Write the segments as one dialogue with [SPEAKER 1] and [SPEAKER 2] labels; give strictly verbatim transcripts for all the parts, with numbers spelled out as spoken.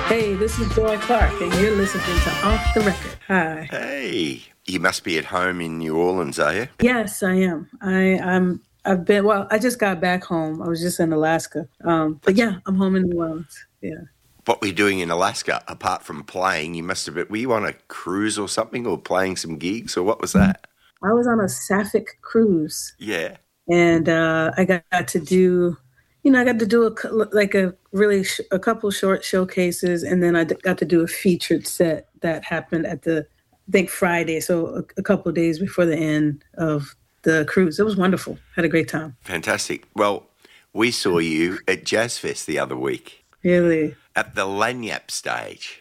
[SPEAKER 1] Hey, this is Joy Clark, and you're listening to Off the Record. Hi.
[SPEAKER 2] Hey, you must be at home in New Orleans, are you?
[SPEAKER 1] Yes, I am. I, I'm. I've been. Well, I just got back home. I was just in Alaska. Um, but yeah, I'm home in New Orleans. Yeah.
[SPEAKER 2] What were you doing in Alaska apart from playing? You must have been. Were you on a cruise or something, or playing some gigs, or what was that?
[SPEAKER 1] I was on a Sapphic cruise.
[SPEAKER 2] Yeah.
[SPEAKER 1] And uh, I got to do, you know, I got to do a like a really sh- a couple short showcases, and then I d- got to do a featured set that happened at the I think Friday, so a, a couple of days before the end of the cruise. It was wonderful. Had a great time.
[SPEAKER 2] Fantastic. Well, we saw you at Jazz Fest the other week.
[SPEAKER 1] Really?
[SPEAKER 2] At the Lagniappe stage.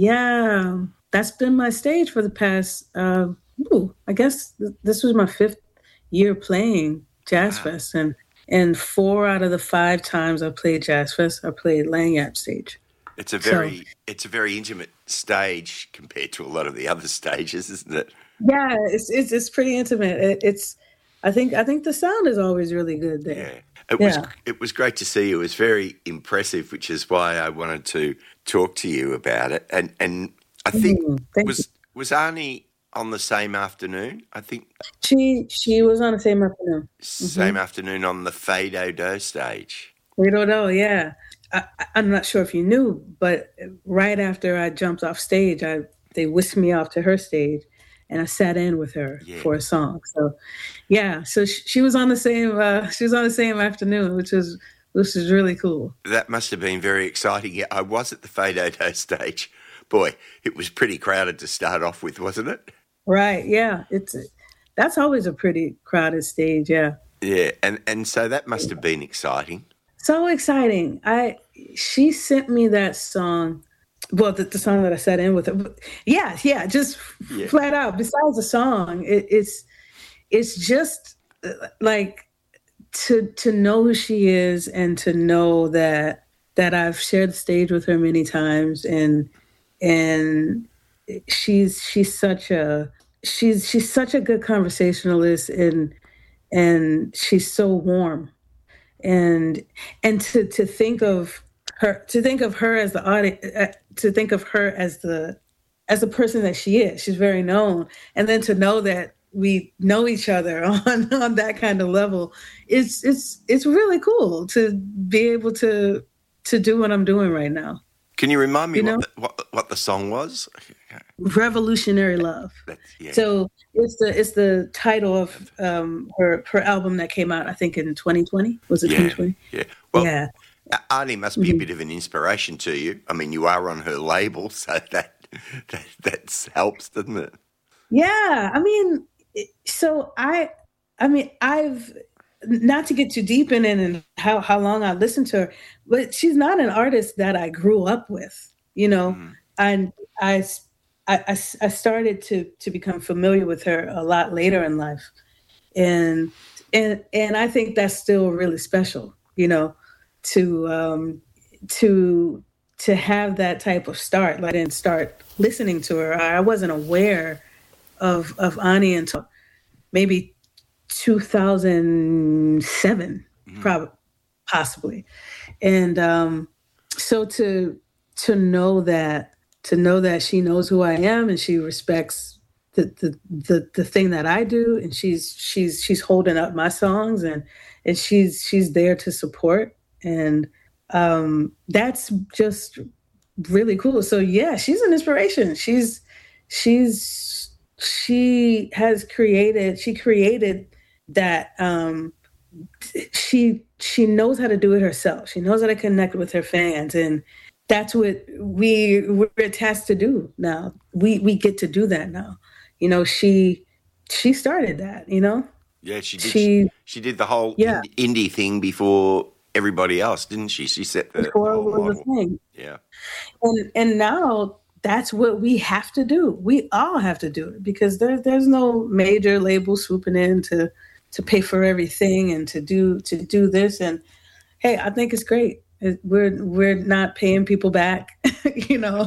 [SPEAKER 1] Yeah, that's been my stage for the past. Uh, ooh, I guess th- this was my fifth year playing Jazz wow. Fest, and and four out of the five times I played Jazz Fest, I played Lagniappe stage.
[SPEAKER 2] It's a very so, it's a very intimate stage compared to a lot of the other stages, isn't it?
[SPEAKER 1] Yeah, it's it's it's pretty intimate. It, it's I think I think the sound is always really good there.
[SPEAKER 2] Yeah. It yeah. was it was great to see you. It was very impressive, which is why I wanted to talk to you about it. And and I think mm, was you. was Arnie on the same afternoon? I think
[SPEAKER 1] she she was on the same afternoon.
[SPEAKER 2] Same mm-hmm. afternoon on the Fado Do stage.
[SPEAKER 1] We don't know, yeah. I, I'm not sure if you knew, but right after I jumped off stage, I they whisked me off to her stage, and I sat in with her yeah. for a song. So, yeah, so she, she was on the same uh, she was on the same afternoon, which was which was really cool.
[SPEAKER 2] That must have been very exciting. Yeah, I was at the Fado Do stage. Boy, it was pretty crowded to start off with, wasn't it?
[SPEAKER 1] Right. Yeah, it's that's always a pretty crowded stage. Yeah.
[SPEAKER 2] Yeah, and and so that must have been exciting.
[SPEAKER 1] So exciting. I she sent me that song. Well, the, the song that I sat in with her. Yeah, yeah, just yeah. flat out. Besides the song, it, it's it's just like to to know who she is and to know that that I've shared the stage with her many times, and and she's she's such a she's she's such a good conversationalist, and and she's so warm. And and to, to think of her to think of her as the audience, uh, to think of her as the as the person that she is. She's very known, and then to know that we know each other on, on that kind of level, it's it's it's really cool to be able to to do what I'm doing right now.
[SPEAKER 2] Can you remind me you what, the, what what the song was?
[SPEAKER 1] Revolutionary Love. Yeah. So it's the it's the title of um, her her album that came out, I think, in twenty twenty. Was it
[SPEAKER 2] yeah,
[SPEAKER 1] twenty twenty?
[SPEAKER 2] Yeah. Well,
[SPEAKER 1] yeah.
[SPEAKER 2] Arnie must be mm-hmm. a bit of an inspiration to you. I mean, you are on her label, so that that that helps, doesn't it?
[SPEAKER 1] Yeah. I mean, so I I mean, I've not to get too deep in it and how how long I listened to her, but she's not an artist that I grew up with. You know, mm-hmm. and I. I, I started to to become familiar with her a lot later in life, and and and I think that's still really special, you know, to um, to to have that type of start. Like, I didn't start listening to her. I wasn't aware of of Ani until maybe two thousand seven, mm-hmm. probably, possibly, and um, so to to know that. To know that she knows who I am and she respects the, the the the thing that I do, and she's she's she's holding up my songs, and and she's she's there to support, and um, that's just really cool. So yeah, she's an inspiration. She's she's she has created she created that. Um, she she knows how to do it herself. She knows how to connect with her fans, and that's what we we're tasked to do now. We we get to do that now. You know, she she started that. You know.
[SPEAKER 2] Yeah, she did. She, she did the whole
[SPEAKER 1] yeah.
[SPEAKER 2] indie thing before everybody else, didn't she? She set the,
[SPEAKER 1] before
[SPEAKER 2] the whole
[SPEAKER 1] it was
[SPEAKER 2] model.
[SPEAKER 1] a thing.
[SPEAKER 2] Yeah.
[SPEAKER 1] And and now that's what we have to do. We all have to do it because there's there's no major label swooping in to to pay for everything and to do to do this. And hey, I think it's great. We're we're not paying people back, you know.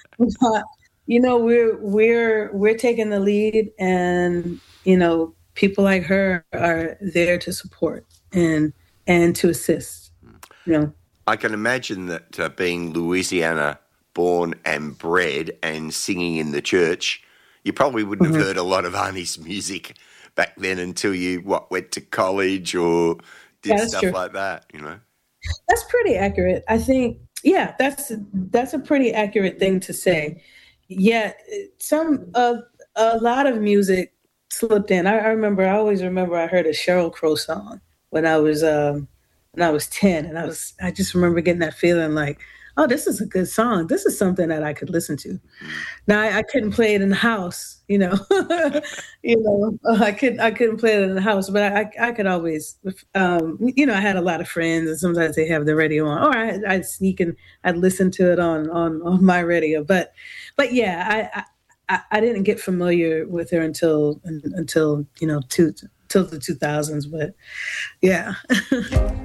[SPEAKER 1] you know, we're we're we're taking the lead, and you know, people like her are there to support and and to assist. You know,
[SPEAKER 2] I can imagine that uh, being Louisiana born and bred and singing in the church, you probably wouldn't mm-hmm. have heard a lot of Arnie's music back then until you, what, went to college or did yeah, stuff true. like that, you know?
[SPEAKER 1] That's pretty accurate. I think, yeah, that's that's a pretty accurate thing to say. Yeah, some of a lot of music slipped in. I, I remember, I always remember I heard a Sheryl Crow song when I was um, when I was ten, and I was I just remember getting that feeling like, oh, this is a good song. This is something that I could listen to. Now I, I couldn't play it in the house, you know. you know, I couldn't I couldn't play it in the house, but I I could always, um, you know, I had a lot of friends, and sometimes they have the radio on, or I, I'd sneak and I'd listen to it on on on my radio. But but yeah, I I, I didn't get familiar with her until until you know two till the two thousands. But yeah.